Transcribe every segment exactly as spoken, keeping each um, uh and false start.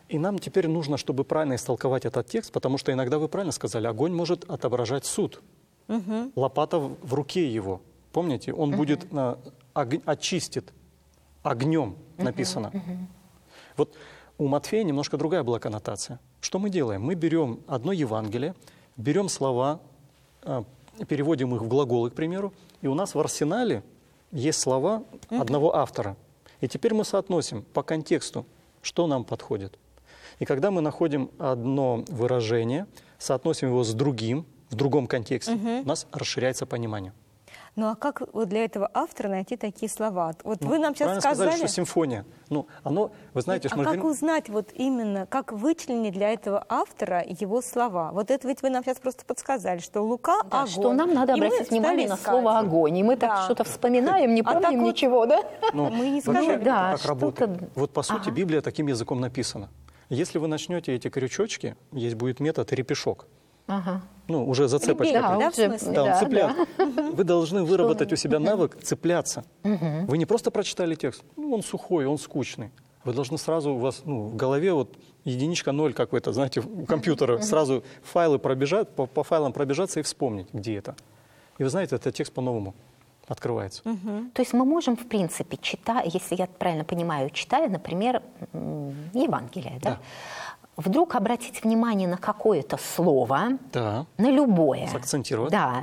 И нам теперь нужно, чтобы правильно истолковать этот текст, потому что иногда вы правильно сказали, огонь может отображать суд. Угу. Лопата в руке его. Помните, он угу. будет, а, ог, очистит огнем, написано. Угу. Угу. Вот у Матфея немножко другая была коннотация. Что мы делаем? Мы берем одно Евангелие, берем слова, а, переводим их в глаголы, к примеру, и у нас в арсенале есть слова угу. одного автора. И теперь мы соотносим по контексту, что нам подходит. И когда мы находим одно выражение, соотносим его с другим, в другом контексте, угу. у нас расширяется понимание. Ну а как вот для этого автора найти такие слова? Вот ну, вы нам сейчас сказали... сказали, что симфония. Ну, оно, вы знаете, а мы как говорим... узнать вот именно, как вычленить для этого автора его слова? Вот это ведь вы нам сейчас просто подсказали, что Лука да, огонь. Что нам надо обратить внимание на слово огонь. И мы так да. что-то вспоминаем, не помним а вот ничего, да? Ну, мы не сказали. Да, как работает. Вот по сути ага. Библия таким языком написана. Если вы начнете эти крючочки, есть будет метод репешок. Ага. Ну, уже зацепочка. Да, да, в смысле? Да, он да, цепляет. Да. Вы должны выработать у себя навык цепляться. Угу. Вы не просто прочитали текст, ну, он сухой, он скучный. Вы должны сразу, у вас ну, в голове вот единичка ноль, как вы это, знаете, у компьютера, сразу файлы пробежать, по, по файлам пробежаться и вспомнить, где это. И вы знаете, этот текст по-новому открывается. Угу. То есть мы можем, в принципе, читать, если я правильно понимаю, читая, например, Евангелие, да? Да. Вдруг обратить внимание на какое-то слово, да. на любое. Сакцентировать. Да.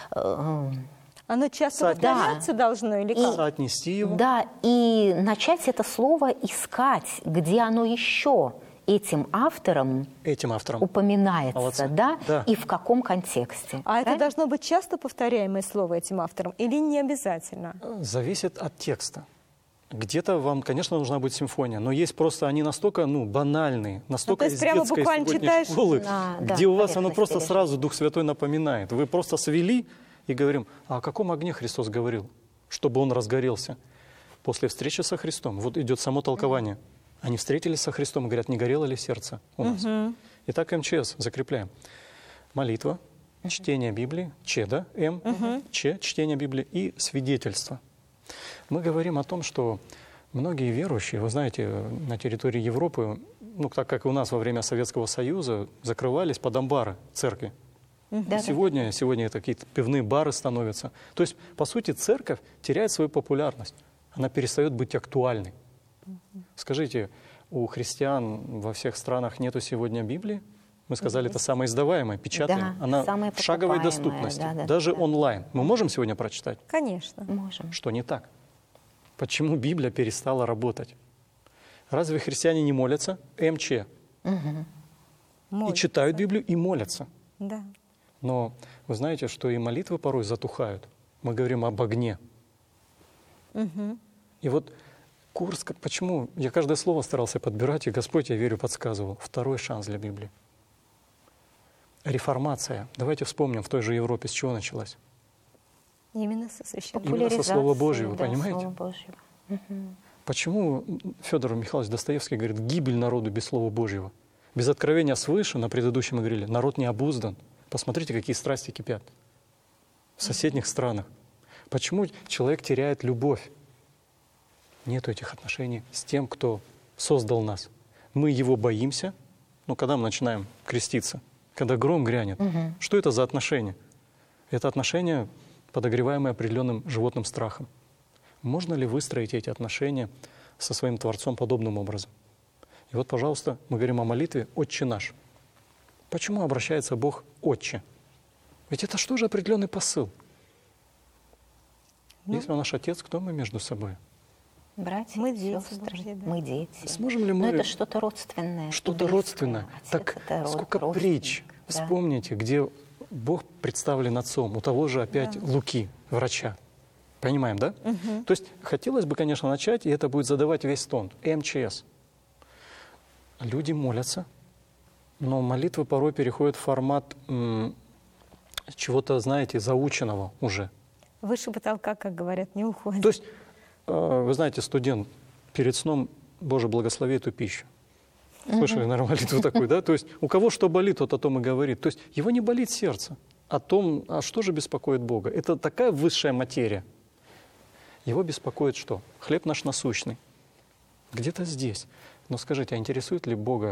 Оно часто повторяться да. должно или как? Соотнести его. Да, и начать это слово искать, где оно еще этим автором, этим автором. упоминается, да? Да. И в каком контексте. А правильно? Это должно быть часто повторяемое слово этим автором или не обязательно? Зависит от текста. Где-то вам, конечно, нужна быть симфония, но есть просто, они настолько ну, банальные, настолько ну, из детской сегодняшней читаешь... школы, а, где да, у вас оно просто лежит. Сразу Дух Святой напоминает. Вы просто свели и говорим, а о каком огне Христос говорил, чтобы он разгорелся? После встречи со Христом, вот идет само толкование. Они встретились со Христом и говорят, не горело ли сердце у нас? Угу. Итак, МЧС закрепляем. Молитва, угу. чтение Библии, Ч, да, М, угу. Ч, чтение Библии и свидетельство. Мы говорим о том, что многие верующие, вы знаете, на территории Европы, ну, так как и у нас во время Советского Союза, закрывались под амбары церкви. Да, сегодня, да. сегодня это какие-то пивные бары становятся. То есть, по сути, церковь теряет свою популярность. Она перестает быть актуальной. Угу. Скажите, у христиан во всех странах нету сегодня Библии? Мы сказали, это самоиздаваемая, печатная. Да, она в шаговой доступности, да, да, даже да. онлайн. Мы можем сегодня прочитать? Конечно. Можем. Что не так? Почему Библия перестала работать? Разве христиане не молятся? МЧ. Угу. И читают Библию, и молятся. Да. Но вы знаете, что и молитвы порой затухают. Мы говорим об огне. Угу. И вот курс, почему я каждое слово старался подбирать, и Господь, я верю, подсказывал. Второй шанс для Библии. Реформация. Давайте вспомним, в той же Европе с чего началась? Именно со священного. Именно со Слова Божьего, да, понимаете? Слова Божьего. Угу. Почему Федор Михайлович Достоевский говорит, гибель народу без Слова Божьего? Без откровения свыше, на предыдущем мы говорили, народ не обуздан. Посмотрите, какие страсти кипят в соседних странах. Почему человек теряет любовь? Нету этих отношений с тем, кто создал нас. Мы его боимся, ну, когда мы начинаем креститься, когда гром грянет. Угу. Что это за отношения? Это отношения, подогреваемые определенным животным страхом. Можно ли выстроить эти отношения со своим Творцом подобным образом? И вот, пожалуйста, мы говорим о молитве «Отче наш». Почему обращается Бог «Отче»? Ведь это что же определенный посыл? Ну, если Он наш Отец, кто мы между собой? Братья, мы дети, сестры, Божьи, да. мы дети. Сможем ли мы... Но это что-то родственное. Что-то родственное. Отец, так это сколько род, притч, да. Вспомните, где Бог представлен отцом, у того же опять да. Луки, врача. Понимаем, да? Угу. То есть хотелось бы, конечно, начать, и это будет задавать весь тон. МЧС. Люди молятся, но молитвы порой переходят в формат м- чего-то, знаете, заученного уже. Выше потолка, как говорят, не уходит. То есть, э, вы знаете, студент перед сном, Боже, благослови эту пищу. Слышали, наверное, молитву такую, да? То есть у кого что болит, тот о том и говорит. То есть его не болит сердце о том, а что же беспокоит Бога. Это такая высшая материя. Его беспокоит что? Хлеб наш насущный. Где-то здесь. Но скажите, а интересует ли Бога